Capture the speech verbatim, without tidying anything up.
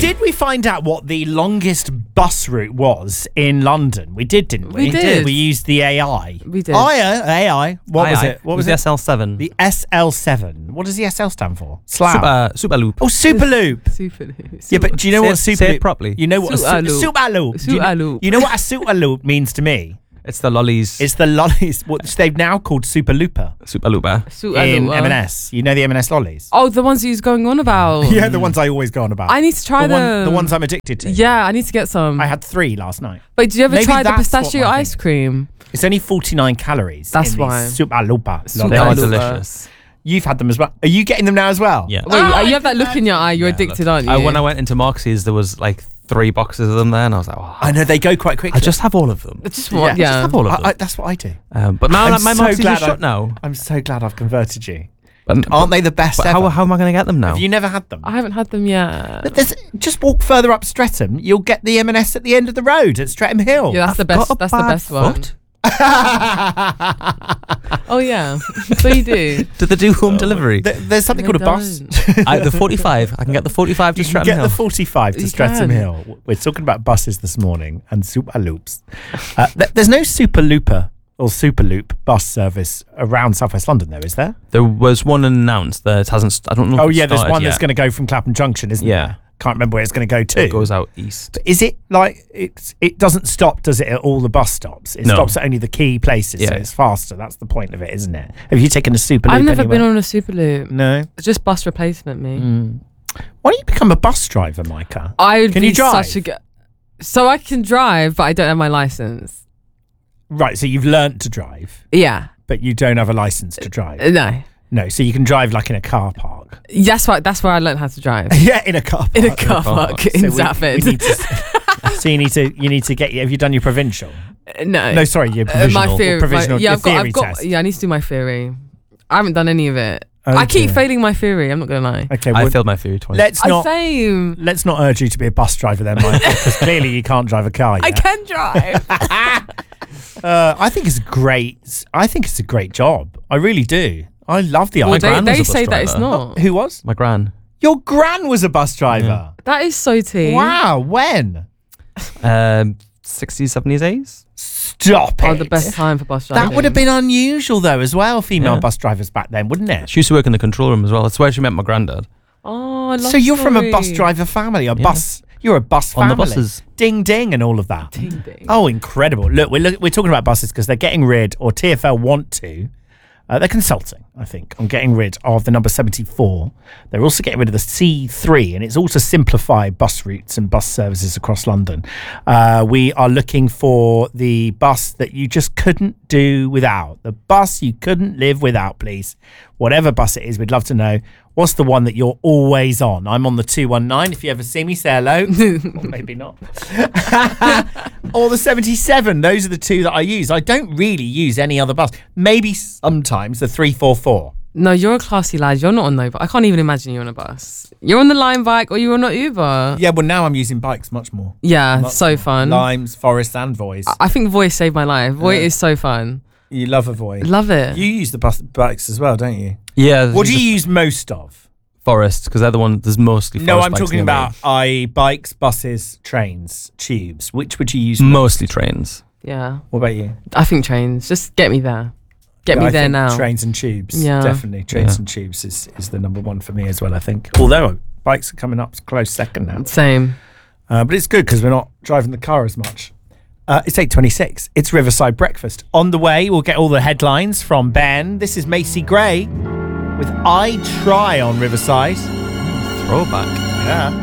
Did we find out what the longest bus route was in London? We did, didn't we? We did. We used the A I. We did. Oh, yeah, A I. What Aye, was aye. it? What It was the it? S L seven. The S L seven. What does the S L stand for? Slough. Super, super loop. Oh, Superloop. Super. Yeah, but do you know Say what it- Superloop... say it properly. You know what a su- Superloop. Superloop. Do you, know, Superloop. you know what a Superloop means to me? It's the lollies. It's the lollies, what they've now called Superlooper super looper. Super in Looper. M and S. You know the M and S lollies? Oh, the ones he's going on about. Yeah, the ones I always go on about. I need to try the, one, them. the ones I'm addicted to. Yeah, I need to get some. I had three last night. Wait, did you ever Maybe try the that's what pistachio my ice thing is. cream? It's only forty-nine calories. That's in why. these Superlooper. Super They are lollies. Looper. delicious. You've had them as well. Are you getting them now as well? Yeah. Wait, Oh, you have that look in your eye. You're Yeah, addicted, look. aren't you? I, when I went into Moxie's, there was like three boxes of them there, and I was like, oh, I know they go quite quickly. I just have all of them. just want, Yeah, yeah. Just have all of I, them. I, that's what I do. um, but now I'm that my so Moxie's glad is shut I've- now. I'm so glad I've converted you. But, Aren't they the best but ever? how, how am I going to get them now? Have you never had them? I haven't had them yet. But there's, just walk further up Streatham. You'll get the M and S at the end of the road at Streatham Hill. Yeah, that's the Got best. a That's the bad best one. foot? Oh yeah, so you do. Do they do home delivery? Th- There's something They called a bus. don't. I, the forty-five. I can get the forty-five to You can Streatham get Hill. the forty-five to You Streatham can. Hill. We're talking about buses this morning and super loops. Uh, th- there's no super looper or superloop bus service around Southwest London, though, is there? There was one announced that it hasn't. st- I don't know. If Oh it's yeah, there's started one yet. that's going to go from Clapham Junction, isn't Yeah. there? Can't remember where it's going to go to. It goes out east. Is it like it's it doesn't stop, does it, at all the bus stops? It No. stops at only the key places, so Yeah. it's faster. That's the point of it, isn't it? Have you taken a superloop? I've never anywhere? been on a Superloop. No. It's just bus replacement, me. Mm. Why don't you become a bus driver, Micah? I would Can be you drive? such a good. So I can drive, but I don't have my license. Right, so you've learnt to drive, Yeah. but you don't have a license to drive. Uh, No. No, so you can drive like in a car park. That's why. That's where I learned how to drive. Yeah, in a car park. In a car park. park So in we- Zafford. we need to- so you need to you need to get. Have you done your provincial? no. No, sorry, your Uh, provisional. my theory. provisional my, yeah, your I've got. theory I've got. test. Yeah, I need to do my theory. I haven't done any of it. Oh, I keep dear. failing my theory. I'm not gonna lie. Okay, I well, failed my theory twice. let's I not same. let's not urge you to be a bus driver then, Michael, because clearly you can't drive a car I yet. can drive. Uh, I think it's great. I think it's a great job. I really do. I love the well, idea. they gran was they a bus say that it's driver. not. Who was? My gran. Your gran was a bus driver. That is so tea. Wow, when? Um, sixties, seventies, eighties. Stop it. Oh, the best time for bus driving. That would have been unusual though as well, female Yeah. bus drivers back then, wouldn't it? She used to work in the control room as well. That's where she met my granddad. Oh, I love So you're from a bus story. driver family, a Yeah. bus. You're a bus On family. the buses. Ding ding and all of that. Ding, ding. Oh, incredible! Look, we're look, we're talking about buses because they're getting rid, or T F L want to. Uh, they're consulting, I think, on getting rid of the number seventy-four. They're also getting rid of the C three, and it's all to simplify bus routes and bus services across London. Uh, we are looking for the bus that you just couldn't do without. The bus you couldn't live without, please. Whatever bus it is, we'd love to know. What's the one that you're always on? I'm on the two one nine. If you ever see me, say hello. Or maybe not. Or the seventy-seven. Those are the two that I use. I don't really use any other bus. Maybe sometimes the three four four. No, you're a classy lad. You're not on no bus. I can't even imagine you on a bus. You're on the Lime bike or you're on an Uber. Yeah, well, now I'm using bikes much more. Yeah, Much so more. fun. Limes, Forest, and Voice. I think Voice saved my life. Voice Yeah. is so fun. You love a Voice. Love it. You use the bus bikes as well, don't you? Yeah. What do you use most of? Forest, because they're the one. There's mostly. No, forest I'm bikes talking near me. about I bikes, buses, trains, tubes. Which would you use? most? mostly trains. Yeah. What about you? I think trains. Just get me there. Get Yeah, me I there think now. Trains and tubes. Yeah. Definitely. Trains Yeah. and tubes is, is the number one for me as well, I think. Although bikes are coming up close second now. Same. Uh, but it's good because we're not driving the car as much. Uh, it's eight twenty-six. It's Riverside Breakfast. On the way, we'll get all the headlines from Ben. This is Macy Gray with I Try on Riverside. Throwback. Yeah.